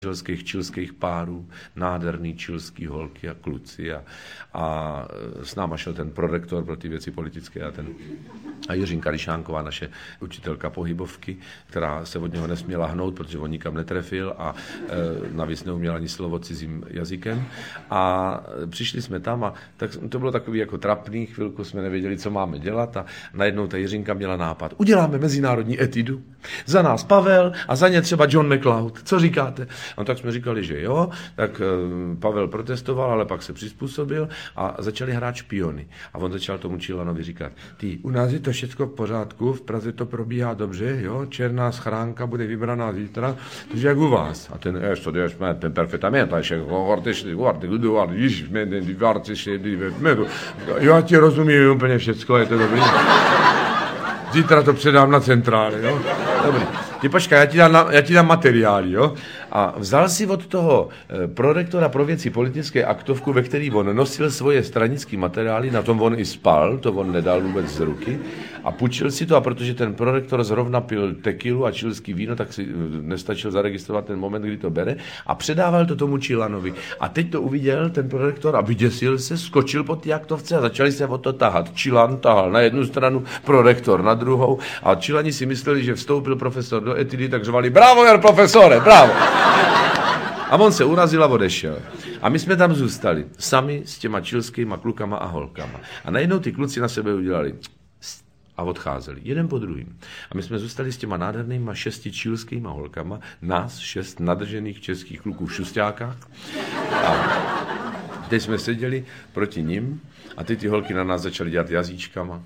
čilských párů, nádherný čilský holky a kluci a s náma šel ten prorektor pro ty věci politické a Jiřinka Ryšánková, naše učitelka pohybovky, která se od něho nesměla hnout, protože on nikam netrefil a navíc neuměla ani slovo cizím jazykem. A přišli jsme tam a tak to bylo takový jako trapný, chvilku jsme nevěděli, co máme dělat a najednou ta Jiřinka měla nápad. Uděláme mezinárodní etidu. Za nás Pavel a za ně třeba John McLeod. Co říkáte? No tak jsme říkali, že jo, tak Pavel protestoval, ale pak se přizpůsobil a začali hrát špiony. A on začal tomu Čilanovi říkat, u nás je to všechno v pořádku, v Praze to probíhá dobře, jo, černá schránka bude vybraná zítra, takže jak u vás. A ten, ten perfettamente, já ti rozumím úplně všecko, je to dobrý. Zítra to předám na centrále, jo. Dobrý. Ty počkej, já ti dám materiály, jo. A vzal si od toho prorektora pro věci politické aktovku, ve který on nosil svoje stranické materiály, na tom on i spal, to on nedal vůbec z ruky, a půjčil si to, a protože ten prorektor zrovna pil tekilu a čilský víno, tak si nestačil zaregistrovat ten moment, kdy to bere, a předával to tomu Čilanovi. A teď to uviděl ten prorektor a vyděsil se, skočil po té aktovce a začali se o to tahat. Čilan tahal na jednu stranu, prorektor na druhou, a Čilani si mysleli, že vstoupil profesor do etidy, tak řvali, bravo, Jan profesore, bravo. A on se urazil a odešel. A my jsme tam zůstali, sami s těma čilskýma klukama a holkama. A najednou ty kluci na sebe udělali a odcházeli, jeden po druhým. A my jsme zůstali s těma nádhernýma 6 čilskýma holkama, nás 6 nadržených českých kluků v šustákách. A teď jsme seděli proti nim a ty holky na nás začaly dělat jazyčkama,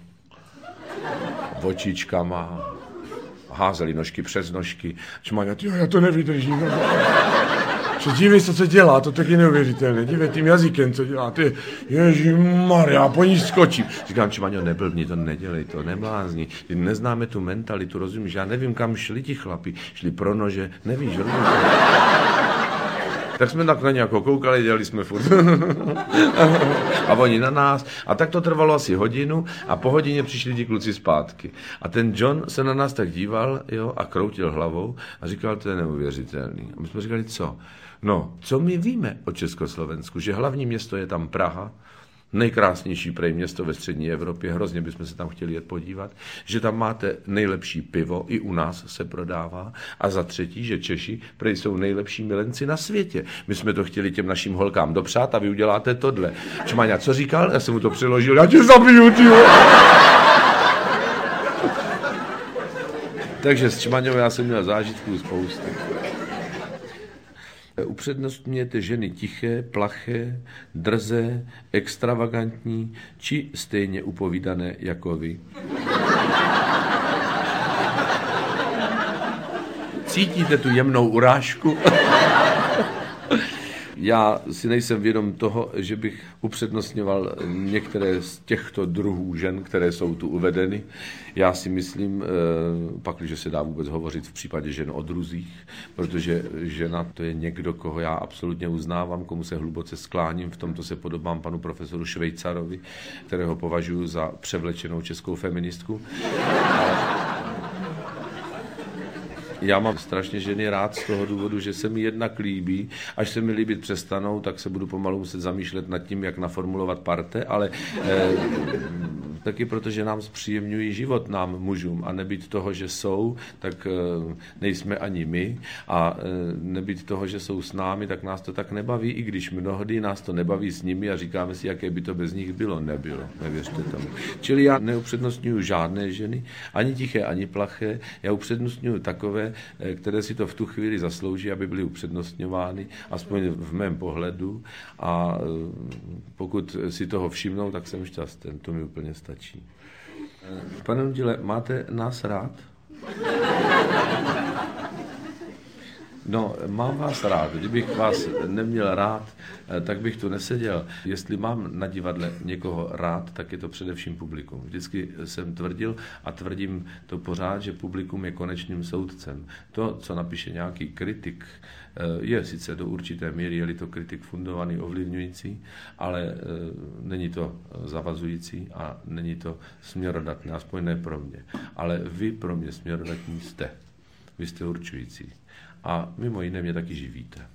očičkama, házeli nožky přes nožky. Čmáňa, já to nevydržím. Dívej se, co dělá, to taky neuvěřitelné. Dívej tím jazykem, co dělá. Ty, ježišmarja, po ní skočím. Říkám, Čmáňo, neblbni, to nedělej, to neblázni. Ty neznáme tu mentalitu, rozumíš? Já nevím, kam šli ti chlapi. Šli pro nože, nevíš, rozumíš? Tak jsme na ně jako koukali, dělali jsme furt. A oni na nás. A tak to trvalo asi hodinu a po hodině přišli ti kluci zpátky. A ten John se na nás tak díval, jo, a kroutil hlavou a říkal, to je neuvěřitelný. A my jsme říkali, co? No, co my víme o Československu? Že hlavní město je tam Praha, nejkrásnější prej město ve střední Evropě, hrozně bychom se tam chtěli jet podívat, že tam máte nejlepší pivo, i u nás se prodává, a za třetí, že Češi prej jsou nejlepší milenci na světě. My jsme to chtěli těm našim holkám dopřát a vy uděláte tohle. Čmáňa, co říkal? Já jsem mu to přeložil, já tě zabiju, ty. Takže s Čmaňou já jsem měl zážitků spoustu. Upřednostňujete ženy tiché, plaché, drzé, extravagantní, či stejně upovídané jako vy? Cítíte tu jemnou urážku? Já si nejsem vědom toho, že bych upřednostňoval některé z těchto druhů žen, které jsou tu uvedeny. Já si myslím, pakliže se dá vůbec hovořit v případě žen o druzích, protože žena to je někdo, koho já absolutně uznávám, komu se hluboce skláním, v tomto se podobám panu profesoru Švejcarovi, kterého považuji za převlečenou českou feministku. Já mám strašně ženy rád z toho důvodu, že se mi jednak líbí. Až se mi líbit přestanou, tak se budu pomalu muset zamýšlet nad tím, jak naformulovat parte, ale taky protože nám zpříjemňují život, nám mužům, a nebýt toho, že jsou, tak nejsme ani my, a nebýt toho, že jsou s námi, tak nás to tak nebaví, i když mnohdy nás to nebaví s nimi a říkáme si, jaké by to bez nich bylo. Nebylo, nevěřte tomu. Čili já neupřednostňuji žádné ženy, ani tiché, ani plaché, já upřednostňuji takové, které si to v tu chvíli zaslouží, aby byly upřednostňovány, aspoň v mém pohledu, a pokud si toho všimnou, tak jsem šťasten, to mi úplně stačí. Pane Nudile, máte nás rád? No, mám vás rád. Kdybych vás neměl rád, tak bych tu neseděl. Jestli mám na divadle někoho rád, tak je to především publikum. Vždycky jsem tvrdil a tvrdím to pořád, že publikum je konečným soudcem. To, co napíše nějaký kritik, je sice do určité míry, je-li to kritik fundovaný, ovlivňující, ale není to zavazující a není to směrodatné, aspoň ne pro mě. Ale vy pro mě směrodatní jste. Vy jste určující. a mimo jiné mě taky živíte.